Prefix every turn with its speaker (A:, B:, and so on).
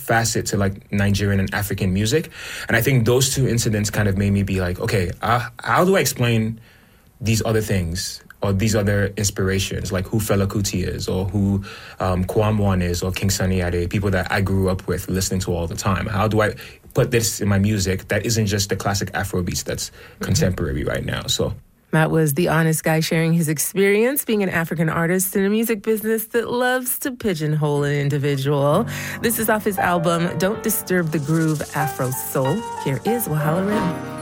A: facet to like Nigerian and African music. And I think those two incidents kind of made me be like, okay, how do I explain these other things or these other inspirations, like who Fela Kuti is or who Kwame is or King Sunny Ade, people that I grew up with listening to all the time? How do I put this in my music that isn't just the classic Afrobeats that's contemporary right now? So
B: Matt was the honest guy sharing his experience being an African artist in a music business that loves to pigeonhole an individual. This is off his album, Don't Disturb the Groove, Afro Soul. Here is Wahala Rim.